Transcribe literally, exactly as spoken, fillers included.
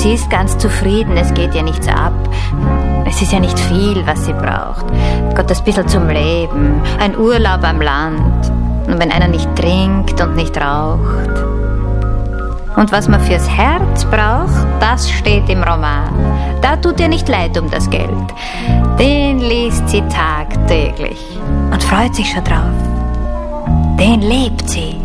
Sie ist ganz zufrieden, es geht ihr nichts ab. Es ist ja nicht viel, was sie braucht. Gott, das bisschen zum Leben, ein Urlaub am Land. Und wenn einer nicht trinkt und nicht raucht. Und was man fürs Herz braucht, das steht im Roman. Da tut ihr nicht leid um das Geld. Den liest sie tagtäglich und freut sich schon drauf. Den lebt sie.